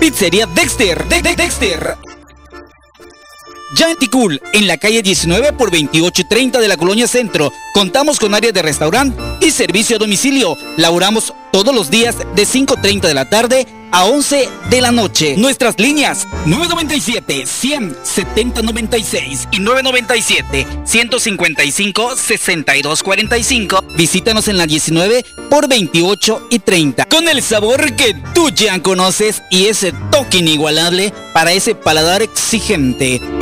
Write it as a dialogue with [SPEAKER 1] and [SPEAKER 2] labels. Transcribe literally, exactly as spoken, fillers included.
[SPEAKER 1] Pizzería Dexter, de, de Dexter. Ya en Ticul, en la calle diecinueve por veintiocho y treinta de la Colonia Centro, contamos con área de restaurante y servicio a domicilio. Laboramos todos los días de cinco y treinta de la tarde a once de la noche. Nuestras líneas nueve nueve siete, cien, setenta noventa y seis y nueve nueve siete, ciento cincuenta y cinco, sesenta y dos cuarenta y cinco. Visítanos en la diecinueve por veintiocho y treinta. Con el sabor que tú ya conoces y ese toque inigualable para ese paladar exigente.